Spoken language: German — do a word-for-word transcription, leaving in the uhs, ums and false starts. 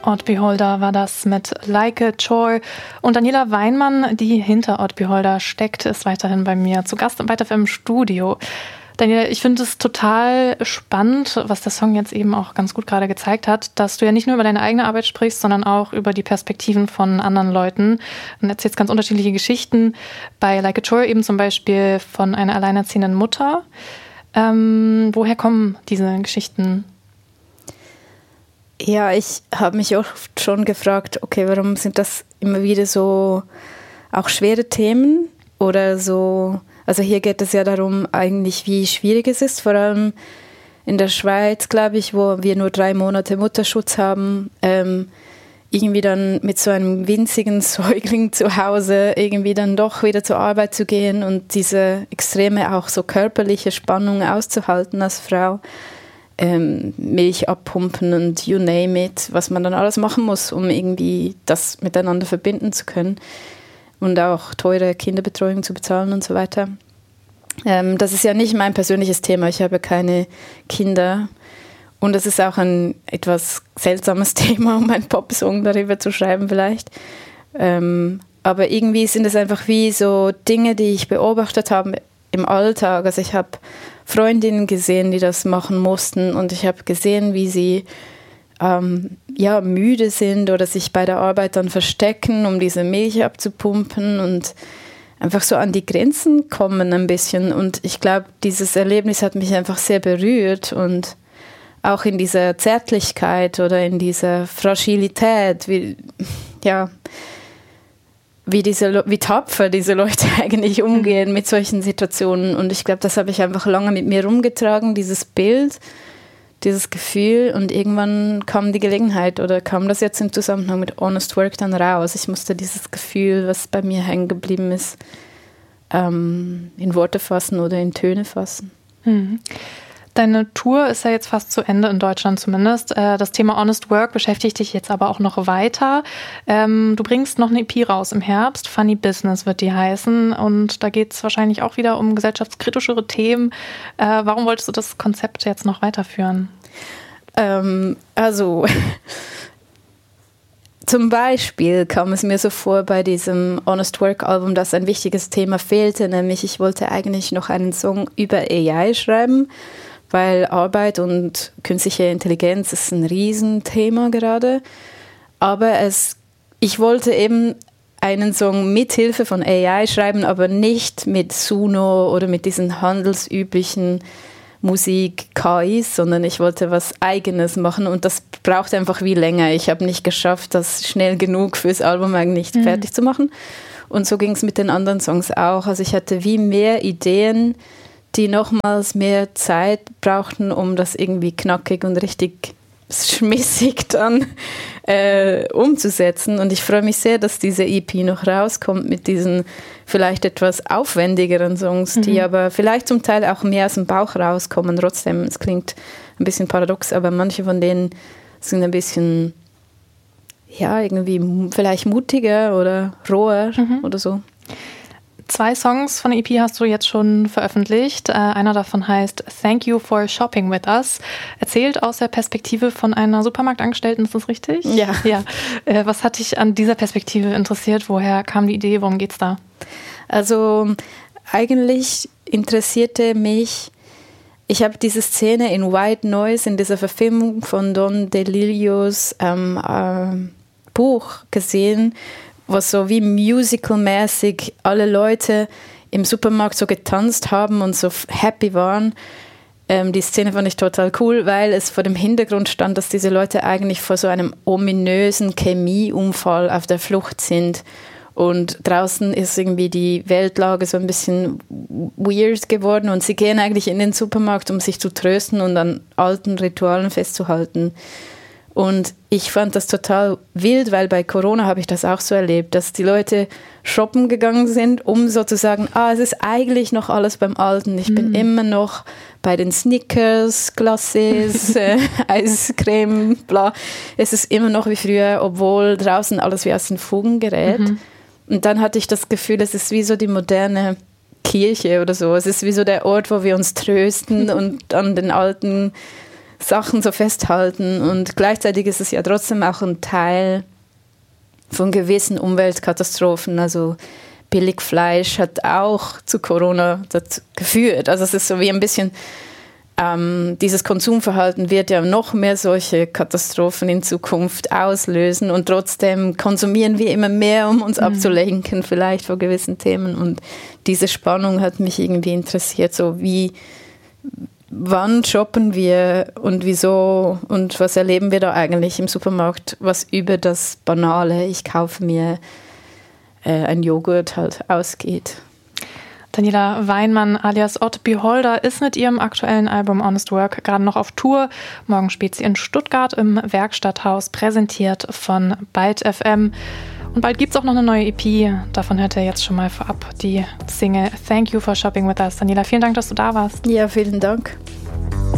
Odd Beholder war das mit Like a Chore. Und Daniela Weinmann, die hinter Odd Beholder steckt, ist weiterhin bei mir zu Gast im Weiter im Studio. Daniela, ich finde es total spannend, was der Song jetzt eben auch ganz gut gerade gezeigt hat, dass du ja nicht nur über deine eigene Arbeit sprichst, sondern auch über die Perspektiven von anderen Leuten und erzählst ganz unterschiedliche Geschichten. Bei Like a Chore eben zum Beispiel von einer alleinerziehenden Mutter. Ähm, woher kommen diese Geschichten? Ja, ich habe mich oft schon gefragt, okay, warum sind das immer wieder so auch schwere Themen oder so, also hier geht es ja darum eigentlich, wie schwierig es ist, vor allem in der Schweiz, glaube ich, wo wir nur drei Monate Mutterschutz haben, ähm, irgendwie dann mit so einem winzigen Säugling zu Hause irgendwie dann doch wieder zur Arbeit zu gehen und diese extreme auch so körperliche Spannung auszuhalten als Frau. Ähm, Milch abpumpen und you name it, was man dann alles machen muss, um irgendwie das miteinander verbinden zu können und auch teure Kinderbetreuung zu bezahlen und so weiter. Ähm, das ist ja nicht mein persönliches Thema, ich habe keine Kinder und es ist auch ein etwas seltsames Thema, um einen Popsong darüber zu schreiben vielleicht. Ähm, aber irgendwie sind es einfach wie so Dinge, die ich beobachtet habe im Alltag. Also ich habe Freundinnen gesehen, die das machen mussten und ich habe gesehen, wie sie ähm, ja, müde sind oder sich bei der Arbeit dann verstecken, um diese Milch abzupumpen und einfach so an die Grenzen kommen ein bisschen. Und ich glaube, dieses Erlebnis hat mich einfach sehr berührt und auch in dieser Zärtlichkeit oder in dieser Fragilität, wie, ja, wie, diese, wie tapfer diese Leute eigentlich umgehen mit solchen Situationen. Und ich glaube, das habe ich einfach lange mit mir rumgetragen, dieses Bild, dieses Gefühl. Und irgendwann kam die Gelegenheit oder kam das jetzt im Zusammenhang mit Honest Work dann raus. Ich musste dieses Gefühl, was bei mir hängen geblieben ist, ähm, in Worte fassen oder in Töne fassen. Mhm. Deine Tour ist ja jetzt fast zu Ende, in Deutschland zumindest. Das Thema Honest Work beschäftigt dich jetzt aber auch noch weiter. Du bringst noch eine E P raus im Herbst, Funny Business wird die heißen. Und da geht es wahrscheinlich auch wieder um gesellschaftskritischere Themen. Warum wolltest du das Konzept jetzt noch weiterführen? Ähm, also zum Beispiel kam es mir so vor bei diesem Honest Work Album, dass ein wichtiges Thema fehlte, nämlich ich wollte eigentlich noch einen Song über A I schreiben, weil Arbeit und künstliche Intelligenz ist ein Riesenthema gerade. Aber es, ich wollte eben einen Song mit Hilfe von A I schreiben, aber nicht mit Suno oder mit diesen handelsüblichen Musik-K Is, sondern ich wollte was Eigenes machen und das braucht einfach wie länger. Ich habe nicht geschafft, das schnell genug fürs Album eigentlich mhm. fertig zu machen. Und so ging es mit den anderen Songs auch. Also ich hatte wie mehr Ideen, die nochmals mehr Zeit brauchten, um das irgendwie knackig und richtig schmissig dann äh, umzusetzen. Und ich freue mich sehr, dass diese E P noch rauskommt mit diesen vielleicht etwas aufwendigeren Songs, mhm. die aber vielleicht zum Teil auch mehr aus dem Bauch rauskommen. Trotzdem, es klingt ein bisschen paradox, aber manche von denen sind ein bisschen, ja, irgendwie vielleicht mutiger oder roher mhm. oder so. Zwei Songs von der E P hast du jetzt schon veröffentlicht. Äh, einer davon heißt Thank You for Shopping with Us. Erzählt aus der Perspektive von einer Supermarktangestellten, ist das richtig? Ja. ja. Äh, was hat dich an dieser Perspektive interessiert? Woher kam die Idee? Worum geht's da? Also eigentlich interessierte mich, ich habe diese Szene in White Noise, in dieser Verfilmung von Don DeLillos ähm, äh, Buch gesehen, was so wie musical-mäßig alle Leute im Supermarkt so getanzt haben und so happy waren. Ähm, die Szene fand ich total cool, weil es vor dem Hintergrund stand, dass diese Leute eigentlich vor so einem ominösen Chemieunfall auf der Flucht sind. Und draußen ist irgendwie die Weltlage so ein bisschen weird geworden und sie gehen eigentlich in den Supermarkt, um sich zu trösten und an alten Ritualen festzuhalten. Und ich fand das total wild, weil bei Corona habe ich das auch so erlebt, dass die Leute shoppen gegangen sind, um sozusagen, ah, es ist eigentlich noch alles beim Alten. Ich mm. bin immer noch bei den Snickers, Glaces, äh, Eiscreme, bla. Es ist immer noch wie früher, obwohl draußen alles wie aus den Fugen gerät. Mm-hmm. Und dann hatte ich das Gefühl, es ist wie so die moderne Kirche oder so. Es ist wie so der Ort, wo wir uns trösten und an den alten Sachen so festhalten und gleichzeitig ist es ja trotzdem auch ein Teil von gewissen Umweltkatastrophen. Also Billigfleisch hat auch zu Corona dazu geführt. Also es ist so wie ein bisschen, ähm, dieses Konsumverhalten wird ja noch mehr solche Katastrophen in Zukunft auslösen und trotzdem konsumieren wir immer mehr, um uns mhm. abzulenken vielleicht vor gewissen Themen. Und diese Spannung hat mich irgendwie interessiert, so wie, wann shoppen wir und wieso und was erleben wir da eigentlich im Supermarkt, was über das Banale, ich kaufe mir ein Joghurt halt ausgeht. Daniela Weinmann alias Odd Beholder ist mit ihrem aktuellen Album Honest Work gerade noch auf Tour. Morgen spielt sie in Stuttgart im Werkstatthaus, präsentiert von Byte F M. Und bald gibt es auch noch eine neue E P. Davon hört ihr jetzt schon mal vorab die Single Thank You for Shopping with Us. Daniela, vielen Dank, dass du da warst. Ja, vielen Dank.